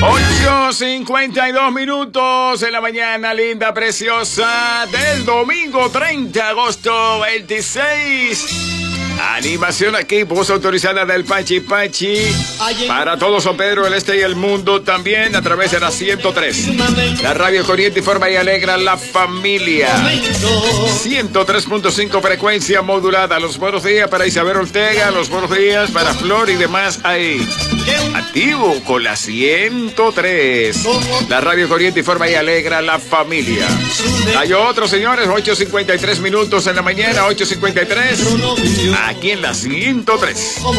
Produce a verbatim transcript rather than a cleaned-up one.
ocho cincuenta y dos minutos en la mañana linda, preciosa del domingo treinta de agosto veintiséis. Animación aquí, voz autorizada del Pachi Pachi. Para todo San Pedro, el Este y el mundo también a través de la ciento tres. La radio corriente informa y alegra la familia. ciento tres punto cinco frecuencia modulada. Los buenos días para Isabel Ortega, los buenos días para Flor y demás ahí. Activo con la ciento tres. La radio corriente informa y alegra la familia. Hay otros, señores, ocho cincuenta y tres minutos en la mañana, ocho cincuenta y tres. Aquí en la ciento tres.